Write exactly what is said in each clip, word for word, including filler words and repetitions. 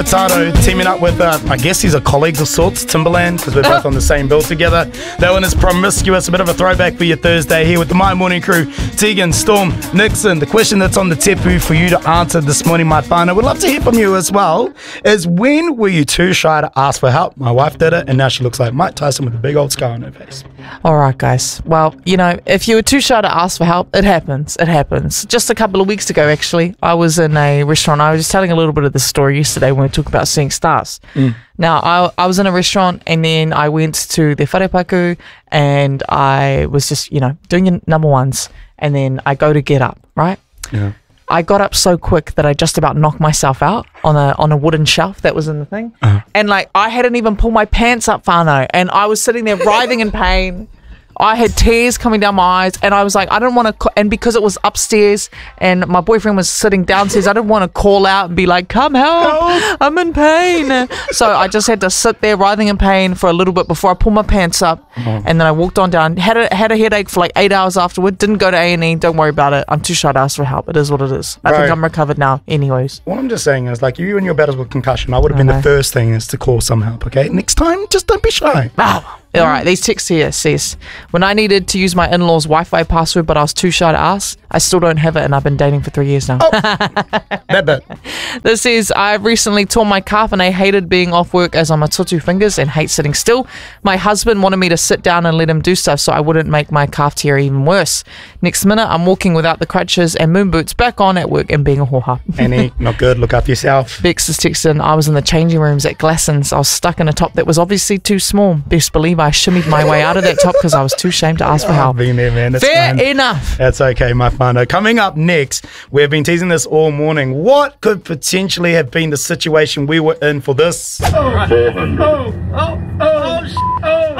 Potato teaming up with, uh, I guess he's a colleague of sorts, Timberland, because we're both on the same bill together. That one is Promiscuous, a bit of a throwback for your Thursday here with the My Morning Crew, Tegan, Storm, Nixon. The question that's on the tepu for you to answer this morning, my whānau, we'd love to hear from you as well, is when were you too shy to ask for help? My wife did it, and now she looks like Mike Tyson with a big old scar on her face. All right, guys. Well, you know, if you were too shy to ask for help, it happens. It happens. Just a couple of weeks ago, actually, I was in a restaurant. I was just telling a little bit of the story yesterday when we talked about seeing stars. Mm. Now, I, I was in a restaurant, and then I went to the wharepaku, and I was just, you know, doing your number ones, and then I go to get up, right? Yeah. I got up so quick that I just about knocked myself out on a on a wooden shelf that was in the thing. Uh-huh. And like, I hadn't even pulled my pants up, whānau, and I was sitting there writhing in pain. I had tears coming down my eyes, and I was like, I don't want to, and because it was upstairs and my boyfriend was sitting downstairs, I didn't want to call out and be like, come help, help. I'm in pain. So I just had to sit there writhing in pain for a little bit before I pulled my pants up. Oh. And then I walked on down, had a, had a headache for like eight hours afterward, didn't go to A and E, don't worry about it. I'm too shy to ask for help. It is what it is. I right. think I'm recovered now anyways. What I'm just saying is, like, you and your battles with concussion, I would have been the first thing is to call some help, okay? Next time, just don't be shy. Oh. All right, these texts here says, when I needed to use my in-laws' Wi-Fi password, but I was too shy to ask, I still don't have it, and I've been dating for three years now. Oh, that bit. This says, I've recently torn my calf, and I hated being off work as I'm a tutu fingers and hate sitting still. My husband wanted me to sit down and let him do stuff so I wouldn't make my calf tear even worse. Next minute, I'm walking without the crutches and moon boots back on at work and being a hoha. Annie, not good. Look after yourself. Bex is texting, I was in the changing rooms at Glassons. I was stuck in a top that was obviously too small. Best believe I shimmied my way out of that top because I was too ashamed to ask for help. I've been there, man. That's Fair fine. enough. That's okay, my whānau. Coming up next, we've been teasing this all morning. What could potentially have been the situation we were in for this? Oh, oh, oh, oh, oh, oh,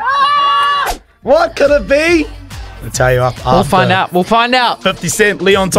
oh. What could it be? I'll tell you. I'll we'll find out. We'll find out. fifty Cent, Leon